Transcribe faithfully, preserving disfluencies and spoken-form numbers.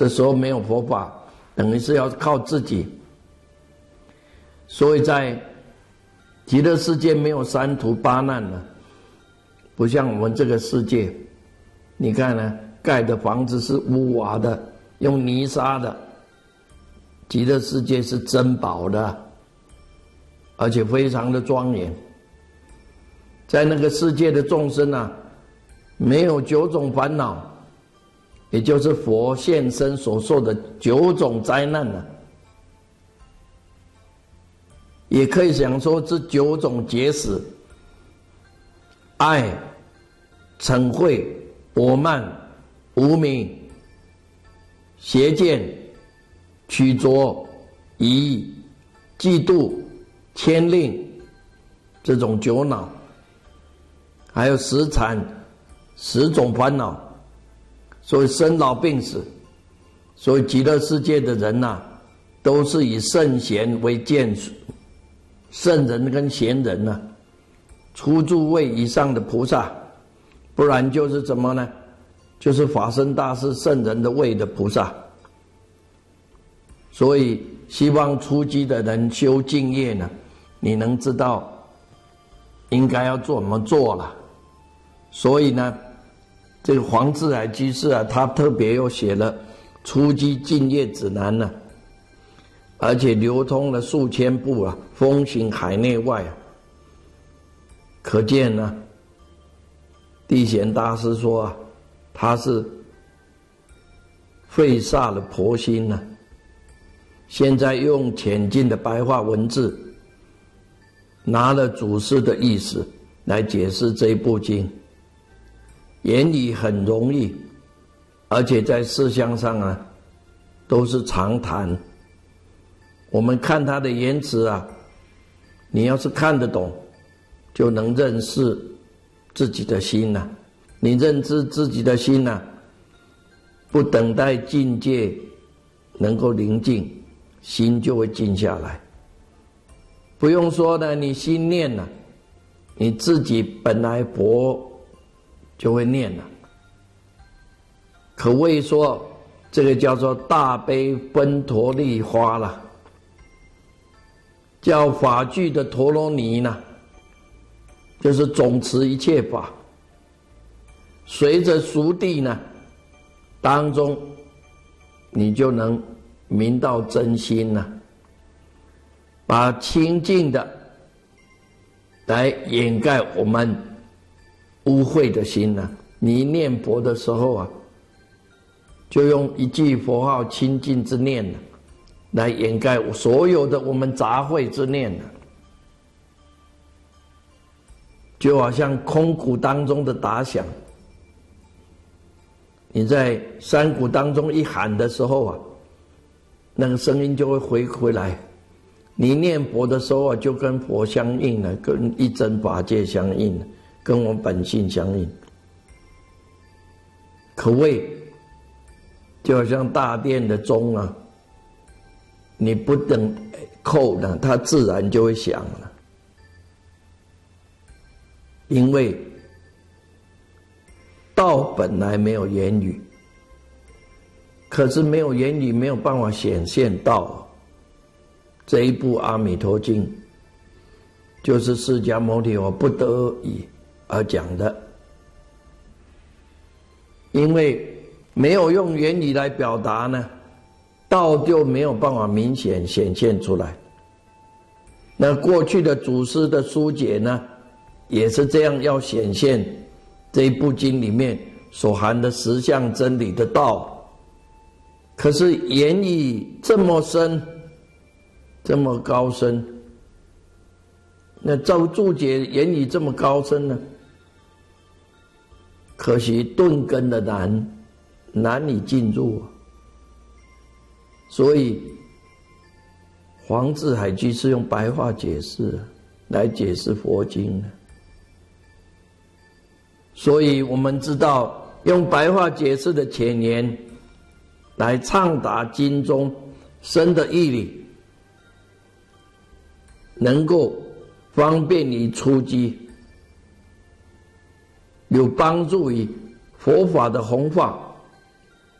这时候没有佛法，等于是要靠自己。所以在极乐世界没有三途八难了，不像我们这个世界，你看呢，盖的房子是屋瓦的，用泥沙的。极乐世界是珍宝的，而且非常的庄严。在那个世界的众生啊，没有九种烦恼，也就是佛现身所受的九种灾难啊，也可以想说这九种结使：爱、嗔恚、我慢、无明、邪见、取着、疑、嫉妒、牵令，这种九恼，还有十禅，十种烦恼。所以生老病死，所以极乐世界的人呐、啊，都是以圣贤为见属，圣人跟贤人呐、啊，初住位以上的菩萨，不然就是怎么呢？就是法身大士圣人的位的菩萨。所以希望初机的人修净业呢，你能知道应该要怎么做了。所以呢，这个黄志海居士啊，他特别又写了初机净业指南呢、啊，而且流通了数千部啊，风行海内外啊。可见呢，地贤大师说啊，他是费煞了婆心呢、啊。现在用浅近的白话文字，拿了祖师的意思来解释这一部经，言语很容易，而且在事项上啊，都是常谈。我们看他的言辞啊，你要是看得懂，就能认识自己的心啊。你认知自己的心啊，不等待境界能够宁静，心就会静下来。不用说呢，你心念了、啊，你自己本来佛就会念了、啊。可谓说这个叫做大悲奔陀利花了，叫法具的陀罗尼呢，就是总持一切法，随着熟地呢当中，你就能明到真心呢，把清净的来掩盖我们污秽的心呢。你一念佛的时候啊，就用一句佛号清净之念呢，来掩盖所有的我们杂秽之念呢。就好像空谷当中的打响，你在山谷当中一喊的时候啊，那个声音就会回回来。你念佛的时候啊，就跟佛相应了，跟一真法界相应了，跟我们本性相应。可谓就好像大殿的钟啊，你不等扣呢，它自然就会响了。因为道本来没有言语，可是没有言语没有办法显现道。这一部《阿弥陀经》就是释迦牟尼佛不得已而讲的，因为没有用言语来表达呢，道就没有办法明显显现出来。那过去的祖师的疏解呢，也是这样，要显现这一部经里面所含的实相真理的道。可是言语这么深，这么高深，那照注解言语这么高深呢？可惜顿根的难，难以进入。所以黄志海居士用白话解释来解释佛经。所以我们知道，用白话解释的浅言来畅达经中深的义理，能够方便于出击，有帮助于佛法的弘法。